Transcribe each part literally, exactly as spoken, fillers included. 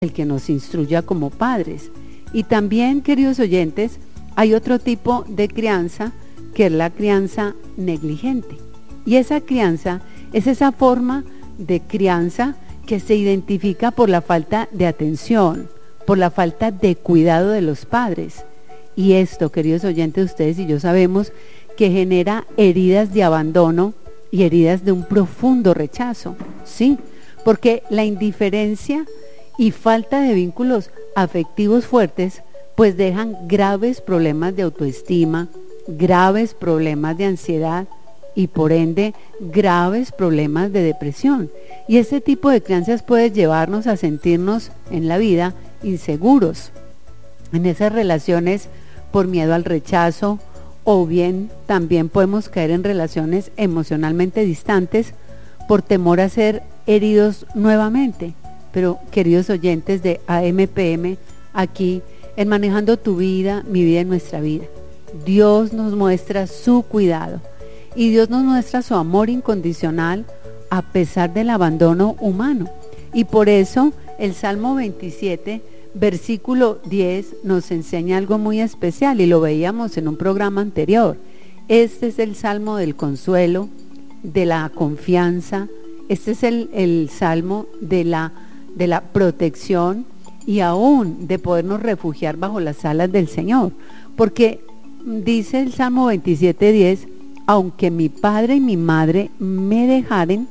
el que nos instruya como padres. Y también, queridos oyentes, hay otro tipo de crianza que es la crianza negligente. Y esa crianza es esa forma de crianza que se identifica por la falta de atención, por la falta de cuidado de los padres. Y esto, queridos oyentes, ustedes y yo sabemos que genera heridas de abandono y heridas de un profundo rechazo, ¿sí? Porque la indiferencia y falta de vínculos afectivos fuertes pues dejan graves problemas de autoestima, graves problemas de ansiedad y por ende graves problemas de depresión. Y ese tipo de crianzas puede llevarnos a sentirnos en la vida inseguros, en esas relaciones por miedo al rechazo, o bien también podemos caer en relaciones emocionalmente distantes por temor a ser heridos nuevamente. Pero queridos oyentes de A M P M, aquí en Manejando tu Vida, mi vida y nuestra vida, Dios nos muestra su cuidado y Dios nos muestra su amor incondicional a pesar del abandono humano. Y por eso el Salmo veintisiete, versículo diez, nos enseña algo muy especial y lo veíamos en un programa anterior. Este es el Salmo del consuelo, de la confianza, este es el, el Salmo de la de la protección y aún de podernos refugiar bajo las alas del Señor, porque dice el Salmo veintisiete diez, aunque mi padre y mi madre me dejaren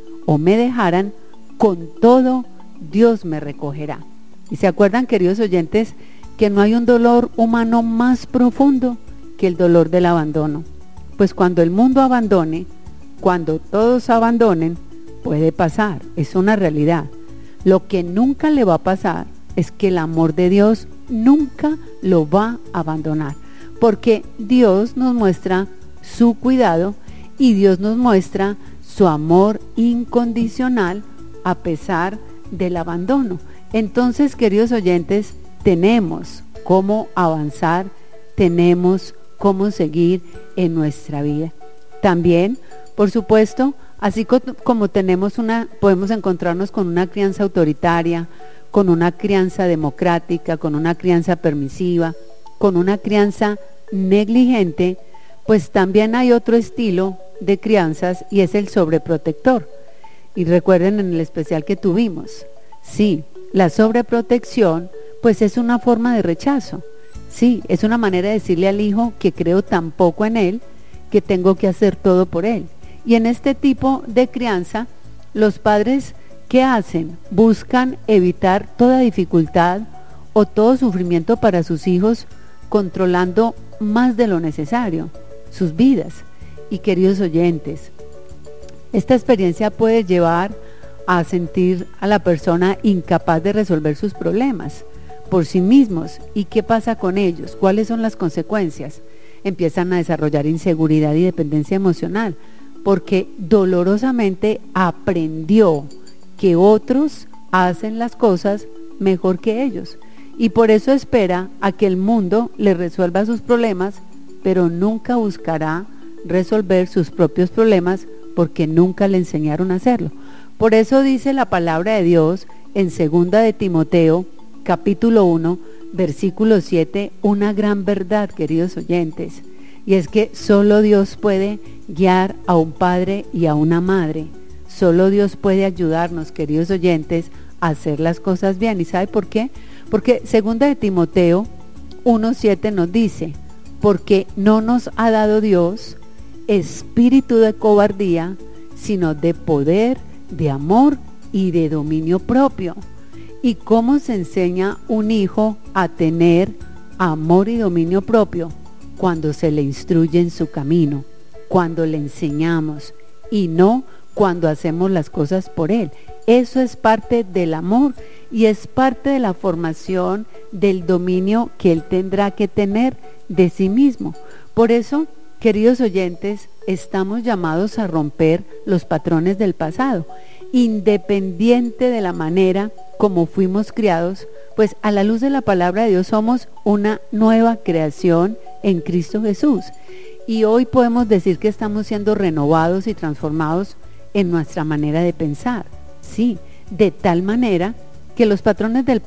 o me dejaran, con todo Dios me recogerá. Y se acuerdan, queridos oyentes, que no hay un dolor humano más profundo que el dolor del abandono. Pues cuando el mundo abandone, cuando todos abandonen, puede pasar, es una realidad. Lo que nunca le va a pasar es que el amor de Dios nunca lo va a abandonar, porque Dios nos muestra su cuidado y Dios nos muestra su amor incondicional a pesar del abandono. Entonces, queridos oyentes, tenemos cómo avanzar, tenemos cómo seguir en nuestra vida. También, por supuesto, así como tenemos una, podemos encontrarnos con una crianza autoritaria, con una crianza democrática, con una crianza permisiva, con una crianza negligente, pues también hay otro estilo de crianzas y es el sobreprotector. Y recuerden en el especial que tuvimos, sí, la sobreprotección pues es una forma de rechazo, sí, es una manera de decirle al hijo que creo tan poco en él, que tengo que hacer todo por él. Y en este tipo de crianza, los padres, ¿qué hacen? Buscan evitar toda dificultad o todo sufrimiento para sus hijos, controlando más de lo necesario sus vidas. Y queridos oyentes, esta experiencia puede llevar a sentir a la persona incapaz de resolver sus problemas por sí mismos. ¿Y qué pasa con ellos? ¿Cuáles son las consecuencias? Empiezan a desarrollar inseguridad y dependencia emocional, porque dolorosamente aprendió que otros hacen las cosas mejor que ellos y por eso espera a que el mundo le resuelva sus problemas, pero nunca buscará resolver sus propios problemas porque nunca le enseñaron a hacerlo. Por eso dice la palabra de Dios en segunda de Timoteo, capítulo uno, versículo siete, una gran verdad, queridos oyentes, y es que solo Dios puede guiar a un padre y a una madre. Solo Dios puede ayudarnos, queridos oyentes, a hacer las cosas bien. ¿Y sabe por qué? Porque segunda de Timoteo uno siete nos dice, porque no nos ha dado Dios espíritu de cobardía, sino de poder, de amor y de dominio propio. ¿Y cómo se enseña un hijo a tener amor y dominio propio? Cuando se le instruye en su camino, cuando le enseñamos y no cuando hacemos las cosas por él. Eso es parte del amor y es parte de la formación del dominio que él tendrá que tener de sí mismo. Por eso, queridos oyentes, estamos llamados a romper los patrones del pasado, independiente de la manera como fuimos criados, pues a la luz de la palabra de Dios somos una nueva creación en Cristo Jesús. Y hoy podemos decir que estamos siendo renovados y transformados en nuestra manera de pensar, sí, de tal manera que los patrones del